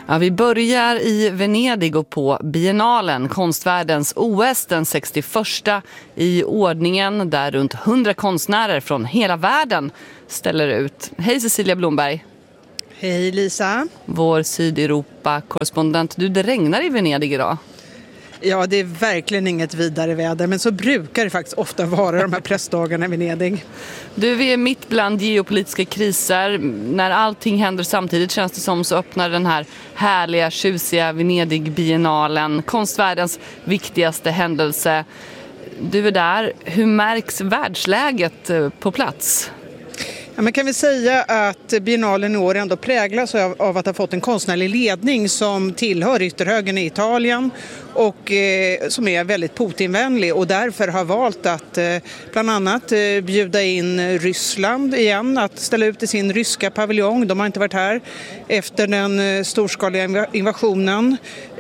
Ja, vi börjar i Venedig och på Biennalen, konstvärldens OS, den 61:a i ordningen, där runt 100 konstnärer från hela världen ställer ut. Hej Cecilia Blomberg. Hej Lisa. Vår Sydeuropa-korrespondent. Det regnar i Venedig idag. Ja, det är verkligen inget vidare väder, men så brukar det faktiskt ofta vara de här pressdagarna i Venedig. Vi är mitt bland geopolitiska kriser. När allting händer samtidigt känns det som så öppnar den här härliga, tjusiga Venedig-biennalen, konstvärldens viktigaste händelse. Du är där. Hur märks världsläget på plats? Ja, men kan vi säga att biennalen i år ändå präglas av att ha fått en konstnärlig ledning som tillhör ytterhögern i Italien och som är väldigt Putinvänlig och därför har valt att bland annat bjuda in Ryssland igen att ställa ut i sin ryska paviljong. De har inte varit här efter den storskaliga invasionen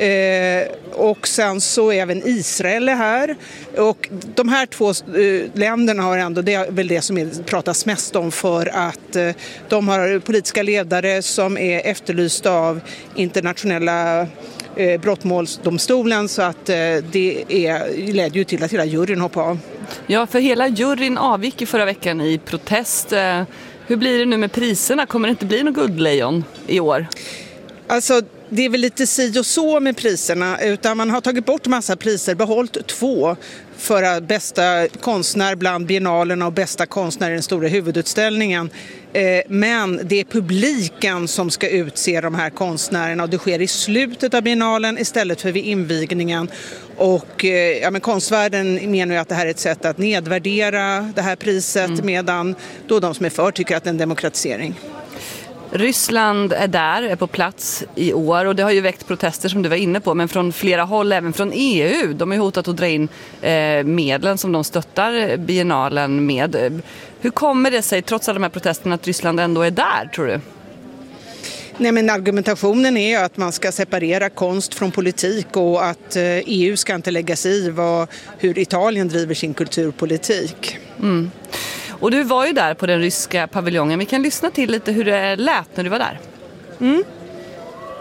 och sen så även Israel är här och de här två länderna har ändå, det är väl det som det pratas mest om, för att de har politiska ledare som är efterlysta av internationella brottmålsdomstolen, så att det ledde ju till att hela juryn hoppade av. Ja, för hela juryn avgick förra veckan i protest. Hur blir det nu med priserna? Kommer det inte bli något guldlejon i år? Alltså, det är väl lite si och så med priserna, utan man har tagit bort massa priser, behållit 2 för bästa konstnär bland biennalerna och bästa konstnär i den stora huvudutställningen. Men det är publiken som ska utse de här konstnärerna och det sker i slutet av biennalen istället för vid invigningen. Och men konstvärlden menar ju att det här är ett sätt att nedvärdera det här priset medan då de som är för tycker att det är en demokratisering. Ryssland är på plats i år och det har ju väckt protester som du var inne på, men från flera håll, även från EU. De har hotat att dra in medlen som de stöttar biennalen med. Hur kommer det sig, trots alla de här protesterna, att Ryssland ändå är där, tror du? Nej, men argumentationen är att man ska separera konst från politik och att EU ska inte lägga sig i hur Italien driver sin kulturpolitik. Mm. Och du var ju där på den ryska paviljongen. Vi kan lyssna till lite hur det lät när du var där.